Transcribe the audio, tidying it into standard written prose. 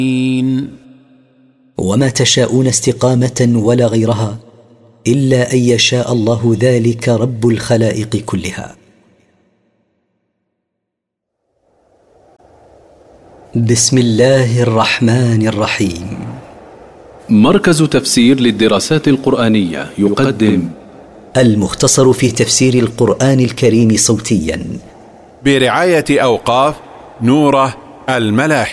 وما تشاءون استقامة ولا غيرها إلا أن يشاء الله، ذلك رب الخلائق كلها. بسم الله الرحمن الرحيم. مركز تفسير للدراسات القرآنية يقدم المختصر في تفسير القرآن الكريم صوتيا برعاية أوقاف نوره الملاحي.